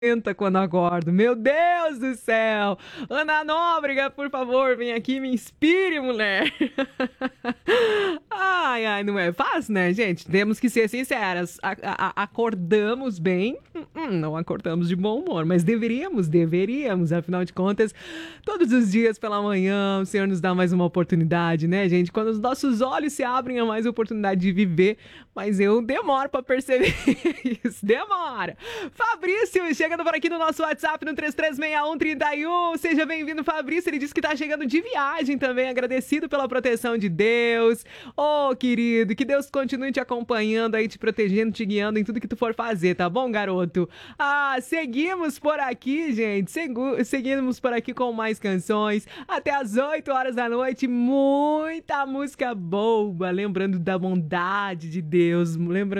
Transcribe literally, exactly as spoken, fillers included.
quando acordo. Meu Deus do céu! Ana Nóbrega, por favor, vem aqui e me inspire, mulher! Ai, ai, não é fácil, né, gente? Temos que ser sinceras. A- a- acordamos bem? Hum, hum, não acordamos de bom humor, mas deveríamos, deveríamos. Afinal de contas, todos os dias pela manhã, o Senhor nos dá mais uma oportunidade, né, gente? Quando os nossos olhos se abrem a mais oportunidade de viver, mas eu demoro pra perceber isso, demora. Fabrício, chegando por aqui no nosso WhatsApp no três três seis um, três um. Seja bem-vindo, Fabrício. Ele disse que tá chegando de viagem também, agradecido pela proteção de Deus. Ô, querido, que Deus continue te acompanhando aí, te protegendo, te guiando em tudo que tu for fazer, tá bom, garoto? Ah, seguimos por aqui, gente. Segu- seguimos por aqui com mais canções. Até às oito horas da noite, muita música boa. Lembrando da bondade de Deus, lembrando